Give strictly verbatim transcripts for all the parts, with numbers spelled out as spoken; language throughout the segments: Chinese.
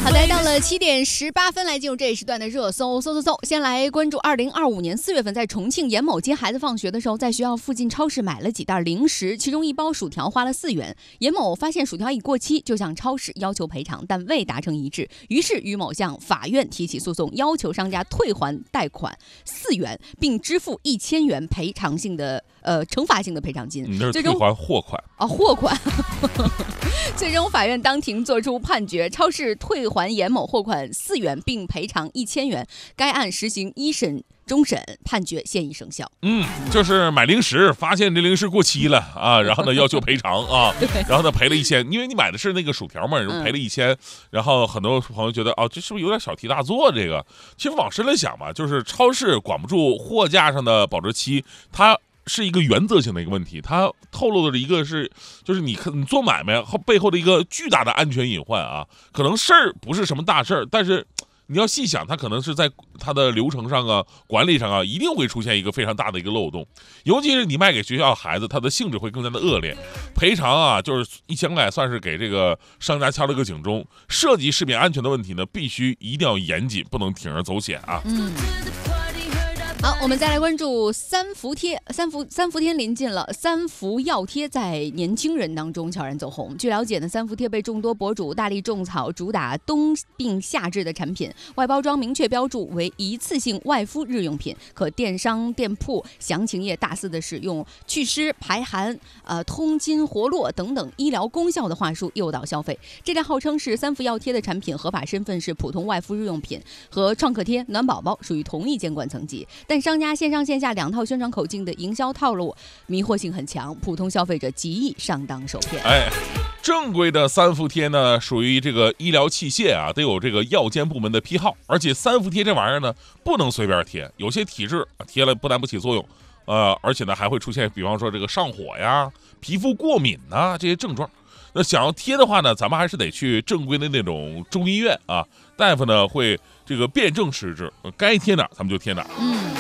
好的，到了七点十八分，来进入这一时段的热搜，搜搜搜。先来关注二零二五年四月份，在重庆严某接孩子放学的时候，在学校附近超市买了几袋零食，其中一包薯条花了四元。严某发现薯条已过期，就向超市要求赔偿，但未达成一致，于是于某向法院提起诉讼，要求商家退还贷款四元，并支付一千元赔偿性的呃惩罚性的赔偿金。 你这是退还货款啊，货款。最终法院当庭作出判决，超市退还严某货款四元，并赔偿一千元。该案实行一审终审，判决现已生效。 嗯，就是买零食，发现这零食过期了啊，然后呢要求赔偿啊，然后呢赔了一千，因为你买的是那个薯条嘛，然后赔了一千、嗯，然后很多朋友觉得哦，这是不是有点小题大做？这个其实往深了想嘛，就是超市管不住货架上的保质期，它是一个原则性的一个问题，它透露的一个是，就是你你做买卖后背后的一个巨大的安全隐患啊。可能事儿不是什么大事儿，但是你要细想，它可能是在它的流程上啊、管理上啊，一定会出现一个非常大的一个漏洞。尤其是你卖给学校孩子，它的性质会更加的恶劣。赔偿啊，就是一千块，算是给这个商家敲了个警钟。涉及食品安全的问题呢，必须一定要严谨，不能铤而走险啊。 嗯。好，我们再来关注三伏贴。三伏三伏天临近了，三伏药贴在年轻人当中悄然走红。据了解呢，三伏贴被众多博主大力种草，主打冬病夏治的产品，外包装明确标注为一次性外敷日用品，可电商店铺详情页大肆的使用祛湿排寒、呃通筋活络等等医疗功效的话术诱导消费。这类号称是三伏药贴的产品，合法身份是普通外敷日用品，和创可贴、暖宝宝属于同一监管层级。但商家线上线下两套宣传口径的营销套路迷惑性很强，普通消费者极易上当受骗。 哎，正规的三伏贴呢，属于这个医疗器械啊，得有这个药监部门的批号，而且三伏贴这玩意儿呢，不能随便贴，有些体质贴了不但不起作用，呃，而且呢还会出现，比方说这个上火呀、皮肤过敏呐、这些症状。那想要贴的话呢，咱们还是得去正规的那种中医院啊，大夫呢会这个辨证施治，该贴哪咱们就贴哪。 嗯。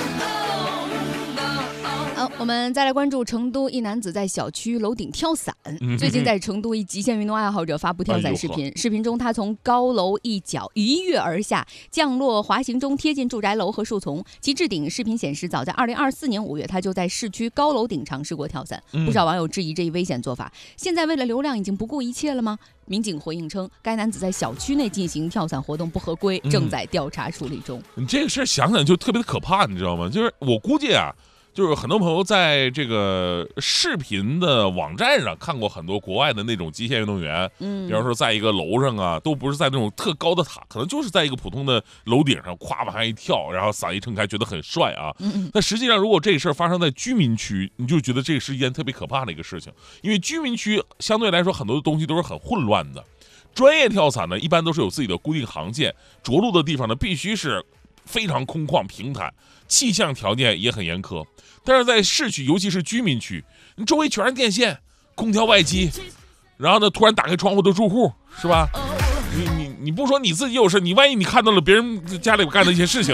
好，我们再来关注成都一男子在小区楼顶跳伞。最近在成都，一极限运动爱好者发布跳伞视频。视频中，他从高楼一角一跃而下，降落滑行中贴近住宅楼和树丛，其置顶。视频显示，早在二零二四年五月，他就在市区高楼顶尝试过跳伞。不少网友质疑这一危险做法，现在为了流量已经不顾一切了吗？民警回应称，该男子在小区内进行跳伞活动不合规，正在调查处理中。 你这个事想想就特别的可怕，你知道吗？就是我估计啊。就是很多朋友在这个视频的网站上看过很多国外的那种极限运动员，嗯，比方说在一个楼上啊，都不是在那种特高的塔，可能就是在一个普通的楼顶上，咵往下一跳，然后伞一撑开，觉得很帅啊。嗯，但实际上，如果这个事儿发生在居民区，你就觉得这是一件特别可怕的一个事情，因为居民区相对来说很多的东西都是很混乱的。专业跳伞呢，一般都是有自己的固定航线，着陆的地方呢必须是非常空旷平坦，气象条件也很严苛。但是在市区，尤其是居民区，你周围全是电线、空调外机，然后呢，突然打开窗户的住户，是吧？你你你不说你自己有事，你万一你看到了别人家里干的一些事情，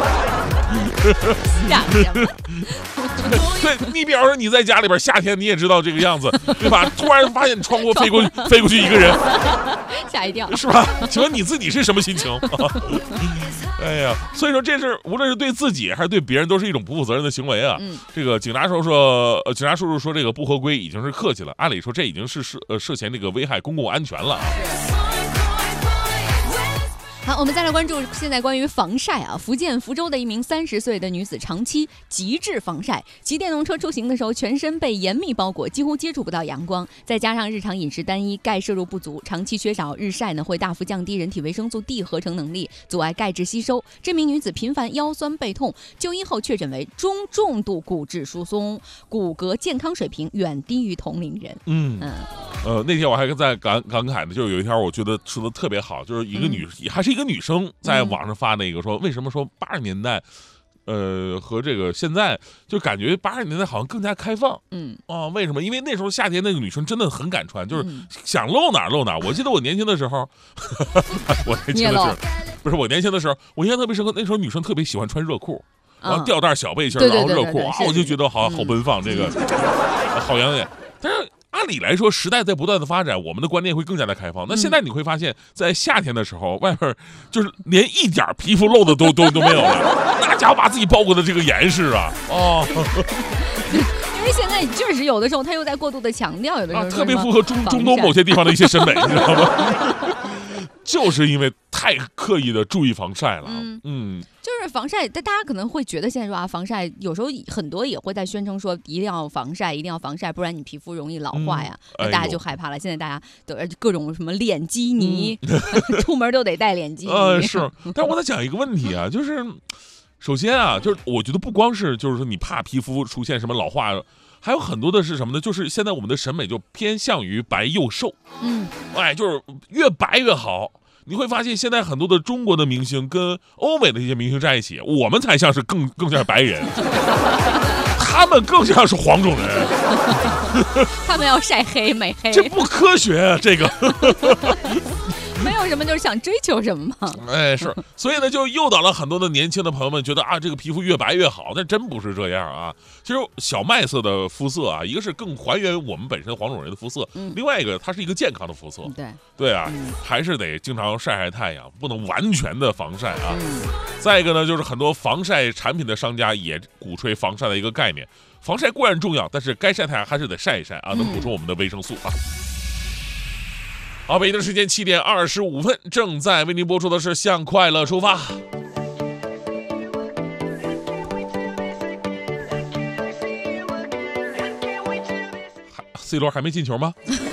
对，你比方说你在家里边，夏天你也知道这个样子，对吧？突然发现窗户飞过飞过去一个人， 吓一跳， 是吧？请问你自己是什么心情？哎呀，所以说这是无论是对自己还是对别人，都是一种不负责任的行为啊。嗯，这个警察叔说，呃，警察叔叔说这个不合规已经是客气了，按理说这已经是涉呃涉嫌这个危害公共安全了啊。 好，我们再来关注现在关于防晒啊。福建福州的一名三十岁的女子长期极致防晒，骑电动车出行的时候，全身被严密包裹，几乎接触不到阳光。再加上日常饮食单一，钙摄入不足，长期缺少日晒呢，会大幅降低人体维生素 D 合成能力，阻碍钙质吸收。这名女子频繁腰酸背痛，就医后确诊为中重度骨质疏松，骨骼健康水平远低于同龄人。嗯嗯。 呃，那天我还在感感慨呢，就是有一条我觉得说的特别好，就是一个女，嗯、还是一个女生在网上发那个说，为什么说八十年代，呃，和这个现在就感觉八十年代好像更加开放，嗯啊，为什么？因为那时候夏天那个女生真的很敢穿，就是想露哪露哪。我记得我年轻的时候，我年轻的时候，不是我年轻的时候，我印象特别深刻，那时候女生特别喜欢穿热裤，然后吊带小背心，然后热裤啊，我就觉得好好奔放，这个好养眼，但是。 按理来说，时代在不断的发展，我们的观念会更加的开放。那现在你会发现，在夏天的时候，外边就是连一点皮肤露的都都都没有了，那家伙把自己包裹的这个严实啊，哦。 因为现在确实有的时候他又在过度的强调，有的时候、 啊、特别符合中中东某些地方的一些审美，你知道吗？就是因为太刻意的注意防晒了，嗯。嗯就是防晒，但大家可能会觉得现在说啊，防晒有时候很多也会在宣称说一定要防晒，一定要防晒，不然你皮肤容易老化呀。嗯、那大家就害怕了。哎、现在大家都各种什么脸基尼，嗯、出门都得带脸基尼。 呃，是。但是我在讲一个问题啊，就是首先啊，就是我觉得不光是就是说你怕皮肤出现什么老化。还有很多的是什么呢？就是现在我们的审美就偏向于白又瘦，嗯，哎，就是越白越好。你会发现现在很多的中国的明星跟欧美的一些明星在一起，我们才像是更更像是白人，他们更像是黄种人， 他们要晒黑美黑， 这不科学啊，这个。 没有什么就是想追求什么嘛， 哎是，所以呢就诱导了很多的年轻的朋友们觉得啊这个皮肤越白越好，但真不是这样啊。其实小麦色的肤色啊，一个是更还原我们本身黄种人的肤色，嗯、另外一个它是一个健康的肤色， 对对啊、嗯，还是得经常晒晒太阳，不能完全的防晒啊。嗯、再一个呢，就是很多防晒产品的商家也鼓吹防晒的一个概念，防晒固然重要，但是该晒太阳还是得晒一晒啊，能补充我们的维生素啊。好，北京的时间七点二十五分，正在为您播出的是《向快乐出发》。C 罗还没进球吗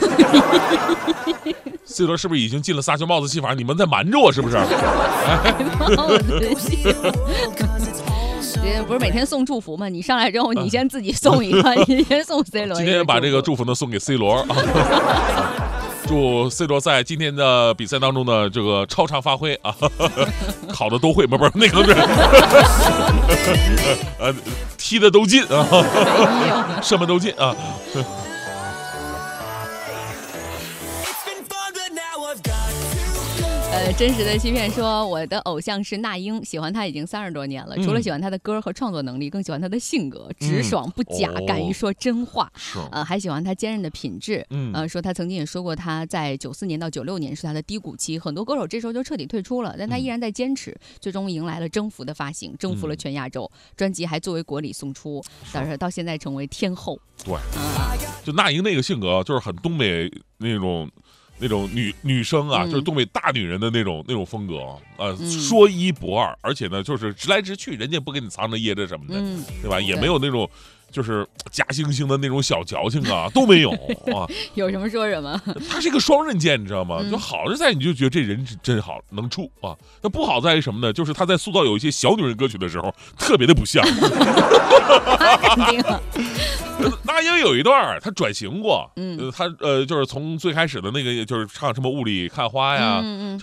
？C 罗是不是已经进了撒球帽子戏法？你们在瞒着我是不是？哎不是每天送祝福吗？你上来之后，你先自己送一个，你先送 C 罗。 今天把这个祝福呢送给 C 罗。祝 C 罗在今天的比赛当中呢，这个超常发挥啊，考的都会，不不是那个是，呃，踢的都进啊，射门都进啊。 呃，真实的欺骗说，我的偶像是那英，喜欢他已经三十多年了。嗯、除了喜欢他的歌和创作能力，更喜欢他的性格，直爽不假，嗯哦、敢于说真话。呃，还喜欢他坚韧的品质。嗯，呃，说他曾经也说过，他在九四年到九六年是他的低谷期，很多歌手这时候就彻底退出了，但他依然在坚持，最终迎来了征服的发行，征服了全亚洲。嗯、专辑还作为国礼送出，但是到现在成为天后。 对，啊、就那英那个性格，就是很东北那种。那种女女生啊，嗯、就是东北大女人的那种那种风格，呃，嗯、说一不二，而且呢，就是直来直去，人家不给你藏着掖着什么的，嗯、对吧？也没有那种就是假惺惺的那种小矫情啊，都没有啊。 有什么说什么。 他是一个双刃剑，你知道吗？嗯、就好就在你就觉得这人真好，能处啊。那不好在于什么呢？就是他在塑造有一些小女人歌曲的时候，特别的不像。 肯定啊。 那英有一段他转型过，嗯，他呃就是从最开始的那个就是唱什么雾里看花呀，嗯嗯